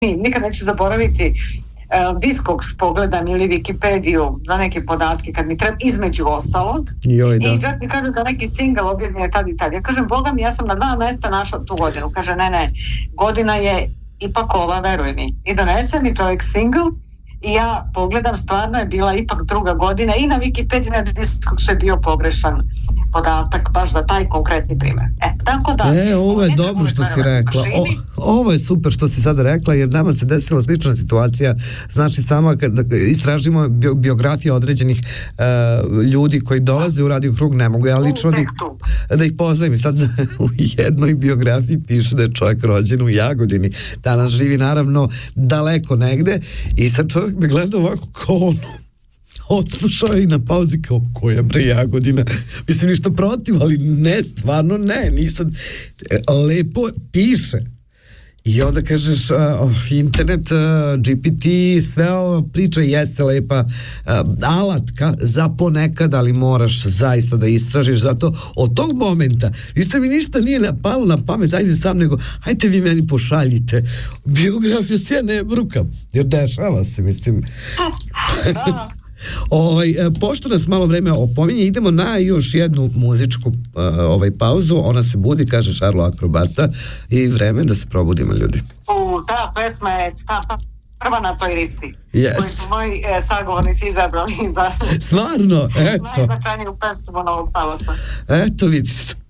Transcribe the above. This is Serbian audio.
nikad neću zaboraviti Discogs pogledam ili Wikipediju za neke podatke kad mi treba, između ostalog. I čak mi kaže za neki single objavljen je tad i tad. Ja kažem, Boga mi, ja sam na 2 mesta našla tu godinu. Kaže, ne, godina je ipak ova, veruj mi. I donese mi čovjek single i ja pogledam, stvarno je bila ipak druga godina i na Wikipediji na Discogsu je bio pogrešan podatak baš za taj konkretni primjer. Tako da... ovo je dobro što si rekla. Ovo je super što si sada rekla, jer nama se desila slična situacija. Znači, samo kada istražimo biografije određenih ljudi koji dolaze u Radio Krug, ne mogu ja lično da ih poznam. I sad u jednoj biografiji piše da je čovjek rođen u Jagodini. Danas živi naravno daleko negde i sad čovjek me gleda ovako kao ono odslušao i na pauzi kao, koja bre Jagodina, mislim ništa protiv, ali ne, stvarno ne, nisam, lepo piše. I onda kažeš, internet, GPT, sve ova priča jeste lepa alatka za ponekad, ali moraš zaista da istražiš, zato od tog momenta, više mi ništa nije napalo na pamet, ajde sam, nego hajte vi meni pošaljite biografiju, sve ne brukam, jer dešava se, mislim. Da. Pošto nas malo vreme opominje, idemo na još jednu muzičku pauzu. Ona se budi, kaže Šarlo Akrobata, i vreme da se probudimo, ljudi. Ta pesma je prva na toj listi koju su moji sagovornici izabrali za stvarno, eto, najznačajniju pesmu Novog Talasa. Eto, vidite,